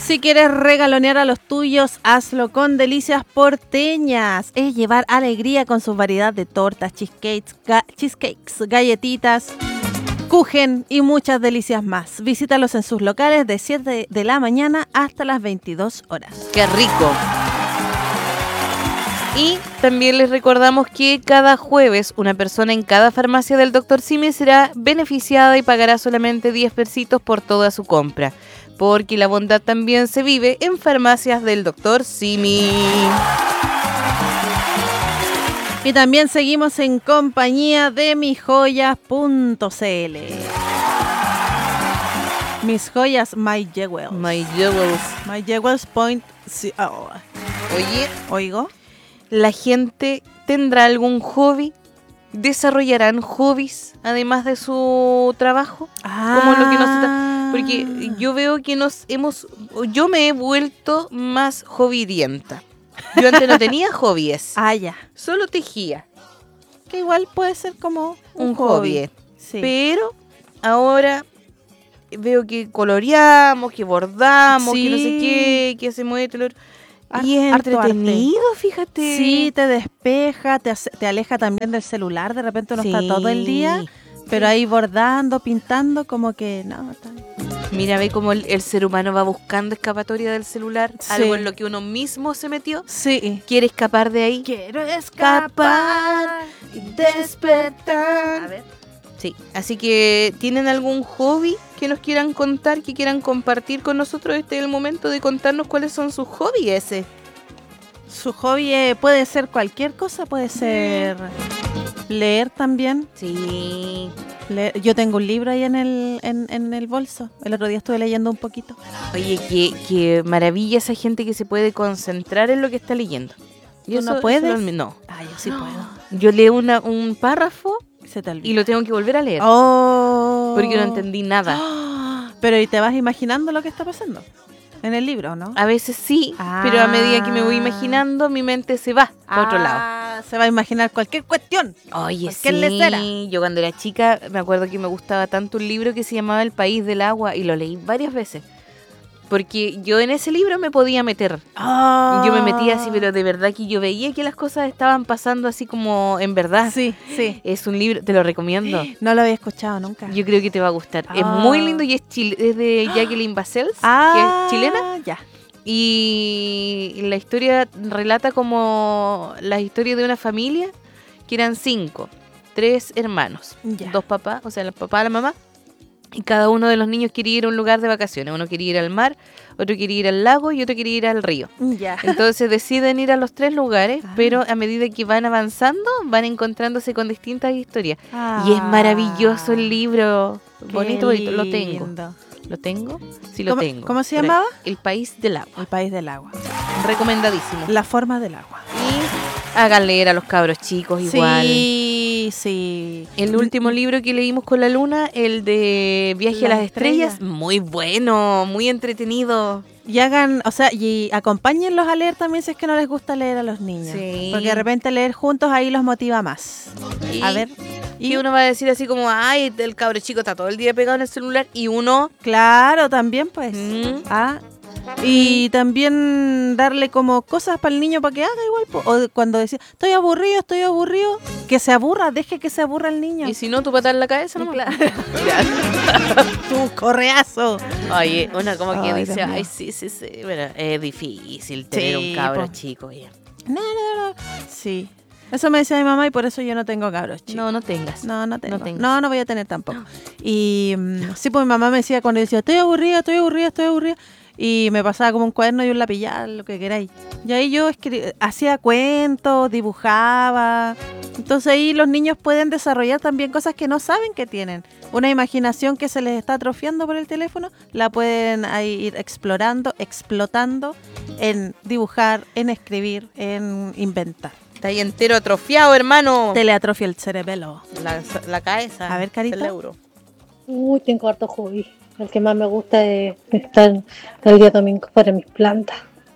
Si quieres regalonear a los tuyos, hazlo con Delicias Porteñas. Es llevar alegría con su variedad de tortas, cheesecakes, galletitas, kuchen y muchas delicias más. Visítalos en sus locales de 7 de la mañana hasta las 22 horas. ¡Qué rico! Y también les recordamos que cada jueves una persona en cada farmacia del Dr. Simi será beneficiada y pagará solamente 10 pesitos por toda su compra. Porque la bondad también se vive en farmacias del Dr. Simi. Y también seguimos en compañía de misjoyas.cl. Mis joyas, My Jewels. My Jewels. MyJewels.co. Oye, ¿Oigo? ¿la gente tendrá algún hobby? ¿Desarrollarán hobbies además de su trabajo? Como lo que porque yo veo que yo me he vuelto más hobbydienta. Yo antes no tenía hobbies. Ya. Solo tejía. Que igual puede ser como un hobby. Sí. Pero ahora veo que coloreamos, que bordamos, Sí. que no sé qué, que hacemos esto, lo otro. Y es Harto entretenido, fíjate. Sí, te despeja, te aleja también del celular. De repente uno está todo el día, pero ahí bordando, pintando, como que no. Mira, ve cómo el ser humano va buscando escapatoria del celular, Sí. algo en lo que uno mismo se metió. Sí. ¿Quiere escapar de ahí? Quiero escapar y despertar. A ver. Sí, así que ¿tienen algún hobby que nos quieran contar, que quieran compartir con nosotros? Este es el momento de contarnos cuáles son sus hobbies ese. Su hobby puede ser cualquier cosa, puede ser leer también. Sí. Yo tengo un libro ahí en el bolso. El otro día estuve leyendo un poquito. Oye, qué maravilla esa gente que se puede concentrar en lo que está leyendo. ¿Tú no puedes? No. Yo sí puedo. Yo leo un párrafo Se te olvida. y lo tengo que volver a leer. Porque no entendí nada. Pero ¿y te vas imaginando lo que está pasando en el libro, no? A veces sí, pero a medida que me voy imaginando, mi mente se va a otro lado. Se va a imaginar cualquier cuestión. Oye, cualquier lecera. Yo cuando era chica me acuerdo que me gustaba tanto un libro que se llamaba El País del Agua y lo leí varias veces. Porque yo en ese libro me podía meter. Yo me metía así, pero de verdad que yo veía que las cosas estaban pasando así como en verdad. Sí. Es un libro, te lo recomiendo. No lo había escuchado nunca. Yo creo que te va a gustar. Es muy lindo y es de Jacqueline Basels, que es chilena. Ya. Y la historia relata como la historia de una familia que eran 5, 3 hermanos, Ya. 2 papás, o sea, el papá, la mamá. Y cada uno de los niños quería ir a un lugar de vacaciones. Uno quería ir al mar, otro quería ir al lago y otro quería ir al río. Ya. Entonces deciden ir a los 3 lugares, pero a medida que van avanzando, van encontrándose con distintas historias. Y es maravilloso el libro. Bonito, lo tengo. Lindo. ¿Lo tengo? Sí, lo tengo. ¿Cómo se Por ahí. llamaba? El País del Agua. El País del Agua. Recomendadísimo. La forma del agua. Y hagan leer a los cabros chicos igual. Sí. El último libro que leímos con la luna, el de Viaje a las Estrellas, muy bueno, muy entretenido. Y acompáñenlos a leer también si es que no les gusta leer a los niños. Sí. Porque de repente leer juntos ahí los motiva más. A ver. Y uno va a decir así como, ay, el cabro chico está todo el día pegado en el celular. Y uno... Claro, también pues. Y también darle como cosas para el niño para que haga igual. O cuando decía, estoy aburrido, que se aburra, deje que se aburra el niño. Y si no, tú patas en la cabeza, ¿no? Claro. Tu correazo. Oye, una como que dice, Dios mío. ay, sí. Bueno, es difícil tener un cabro chico ya. No. Sí. Eso me decía mi mamá y por eso yo no tengo cabros chicos. No tengas. No tengo. No tengas. No voy a tener tampoco. Y sí, pues mi mamá me decía cuando decía, estoy aburrida. Y me pasaba como un cuaderno y un lapillal, lo que queráis. Y ahí yo hacía cuentos, dibujaba. Entonces ahí los niños pueden desarrollar también cosas que no saben que tienen. Una imaginación que se les está atrofiando por el teléfono, la pueden ahí ir explotando en dibujar, en escribir, en inventar. Está ahí entero atrofiado, hermano. Te le atrofia el cerebelo. La cabeza. A ver, Carita. El euro. Tengo harto hobby. El que más me gusta es estar el día domingo para mis plantas.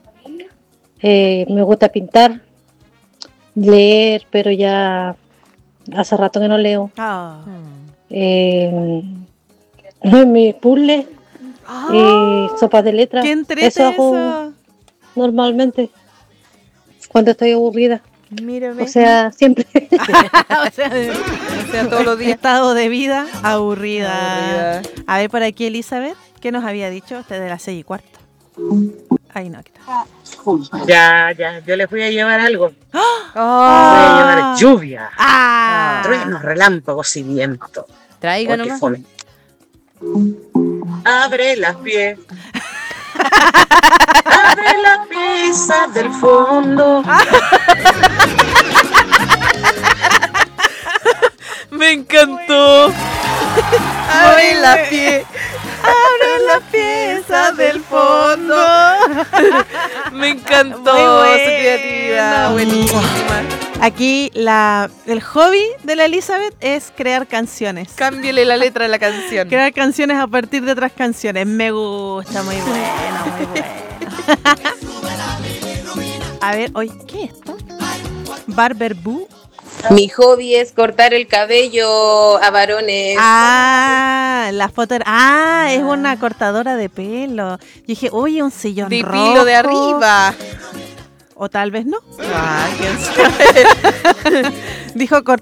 Me gusta pintar, leer, pero ya hace rato que no leo. Mi puzzle, y sopas de letras. ¡Qué entrete Eso hago eso! normalmente cuando estoy aburrida. Mírame. O sea, siempre. O sea, O sea, todos los días. estado de vida aburrida. Aburrida. A ver, por aquí Elizabeth, ¿qué nos había dicho? Usted de las 6:15. Ay, no, aquí está. Ya, yo les voy a llevar algo. Voy Ah, a llevar lluvia, ¡Ah! truenos, relámpagos y viento. traiga Oh, qué nomás. fome. Abre las pies. Abre las piezas del fondo. Me encantó. Abre la pie. Abre las piezas del fondo. Me encantó Muy su creatividad. bueno. Buenísima. Aquí el hobby de la Elizabeth es crear canciones. Cámbiale la letra a la canción. Crear canciones a partir de otras canciones. Me gusta, muy bueno, muy bueno. A ver, oye, ¿qué es esto? Barber Boo. Mi hobby es cortar el cabello a varones. Ah, la foto era... Ah, es una cortadora de pelo. Yo dije, oye, un sillón De rojo. pilo de arriba. O tal vez no. Ah, quién sabe. Dijo